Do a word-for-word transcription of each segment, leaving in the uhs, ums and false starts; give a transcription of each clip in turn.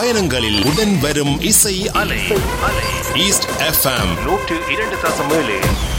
பயணங்களில் உடன் வரும் இசை அலை. ஈஸ்ட் எஃப்எம் நூற்று இரண்டு தசம் ஏழு.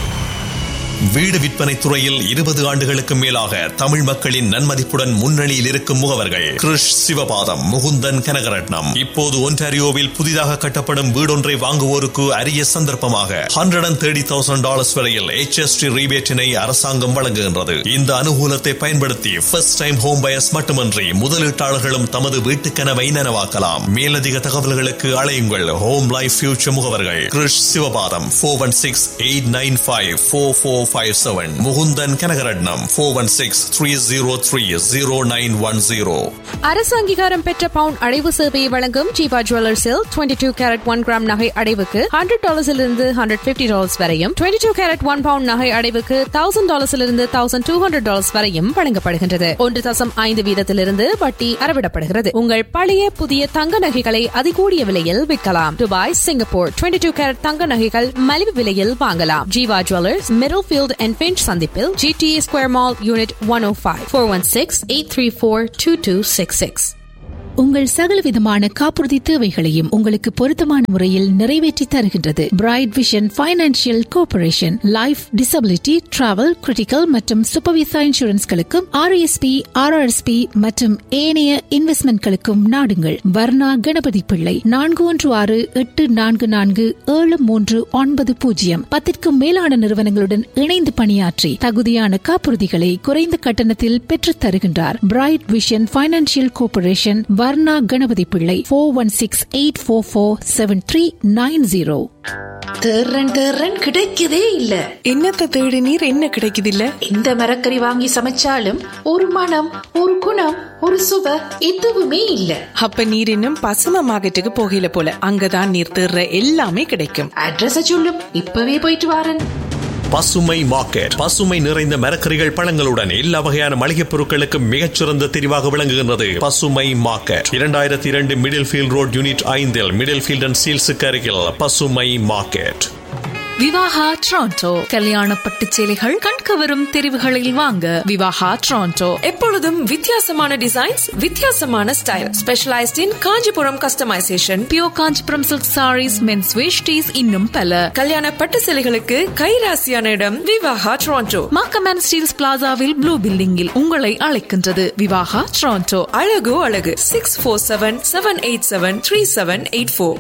வீடு விற்பனை துறையில் இருபது ஆண்டுகளுக்கு மேலாக தமிழ் மக்களின் நன்மதிப்புடன் முன்னணியில் இருக்கும் முகவர்கள் கிருஷ் சிவபாதம், முகுந்தன் கனகரட்னம். இப்போது ஒன்டாரியோவில் புதிதாக கட்டப்படும் வீடொன்றை வாங்குவோருக்கு அரிய சந்தர்ப்பமாக hundred and thirty thousand dollars வரையில் எச் எஸ் டி ரீபேட்டினை அரசாங்கம் வழங்குகின்றது. இந்த அனுகூலத்தை பயன்படுத்தி ஃபர்ஸ்ட் டைம் ஹோம் பயர்ஸ் மட்டுமன்றி முதலீட்டாளர்களும் தமது வீட்டு கனவை நனவாக்கலாம். மேலதிக தகவல்களுக்கு அழையுங்கள் ஹோம் லைஃப் ஃபியூச்சர் முகவர்கள் கிருஷ் Sivapatham four one six eight nine five four four five seven. Mukundan Kanagaratnam four one six three zero three zero nine one zero. அரசு அங்கீகாரம் பெற்ற பவுன் அடைவு சேவையை வழங்கும் Jeeva ஜுவல்லர்ஸில் twenty two carat one gram நகை அடைவுக்கு ஹண்ட்ரட் டாலர்ஸிலிருந்து ஹண்ட்ரட் பிப்டி டாலர்ஸ் வரையும், twenty two carat one bound நகை அடைவுக்கு thousand டாலர்ஸிலிருந்து thousand two hundred dollars வரையும் வழங்கப்படுகின்றது. ஒன்று தசம் ஐந்து வீதத்திலிருந்து வட்டி அறவிடப்படுகிறது. உங்கள் பழைய புதிய தங்க நகைகளை அதிகூடிய விலையில் விற்கலாம். Dubai, Singapore twenty two carat தங்க நகைகள் மலிவு விலையில் வாங்கலாம். Jeeva jewellers, middle field and Finch சந்திப்பில் G T A Square Mall Unit one oh five four one six eight three four two two six six. உங்கள் சகலவிதமான காப்புறுதி தேவைகளையும் உங்களுக்கு பொருத்தமான முறையில் நிறைவேற்றி தருகின்றது bright vision financial corporation. Life, disability, travel, critical மற்றும் சூப்பர்விசா இன்சூரன்ஸ்களுக்கும் R S B, R R S B மற்றும் ஏனைய இன்வெஸ்ட்மெண்ட்களுக்கும் நாடுங்கள். வர்ணா கணபதி பிள்ளை நான்கு ஒன்று ஆறு எட்டு நான்கு நான்கு ஏழு மூன்று ஒன்பது பூஜ்ஜியம். பத்திற்கும் மேலான நிறுவனங்களுடன் இணைந்து பணியாற்றி தகுதியான காப்புறுதிகளை குறைந்த கட்டணத்தில் பெற்றுத் தருகின்றார். Bright vision financial corporation, Varna Ganapathi பிள்ளை four one six eight four four seven three nine zero. தேர்றன் தேர்றன் கிடைக்கதே இல்ல. என்னத்த தேடி நீர் என்ன கிடைக்குது இல்ல? இந்த மரக்கறி வாங்கி சமைச்சாலும் ஒரு மனம், ஒரு குணம், ஒரு சுவை எதுவுமே இல்ல. அப்ப நீர் இன்னும் பசும மார்க்கெட்டுக்கு போகல போல. அங்கதான் நீர் தேர்ற எல்லாமே கிடைக்கும். அட்ரஸ் சொல்லும், இப்பவே போயிட்டு வாரன். பசுமை மார்க்கெட், பசுமை நிறைந்த மரக்கறிகள், பழங்களுடன் எல்லா வகையான மளிகைப் பொருட்களுக்கு மிகச்சிறந்த தெரிவாக விளங்குகின்றது பசுமை மார்க்கெட். இரண்டாயிரத்தி இரண்டு மிடில் ஃபீல்ட் ரோட் யூனிட் ஐந்தில் மிடில் ஃபீல்ட் அண்ட் சீல்ஸுக்கு அருகில் பசுமை மார்க்கெட். விவாகா டொரண்டோ கல்யாண பட்டு சேலைகள் கண்கவரும் தெரிவுகளில் வாங்க விவாகா டொரண்டோ. எப்பொழுதும் வித்தியாசமான டிசைன்ஸ், வித்தியாசமான ஸ்டைல், ஸ்பெஷலைஸ்ட் இன் Kanchipuram customisation, pure Kanchipuram silk saris, men's veshtis, இன்னும் பல. கல்யாண பட்டு சேலைகளுக்கு கைராசியான இடம் Vivaha Toronto. Markham Steeles பிளாசாவில் blue பில்டிங்கில் உங்களை அழைக்கின்றது விவாகா டொரண்டோ. அழகு அழகு six four seven seven eight seven three seven eight four.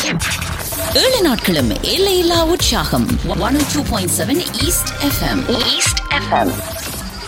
ஏழு நாட்களும் எல்லையில்லா உற்சாகம். ஒன் ஓ two point seven east FM. East FM.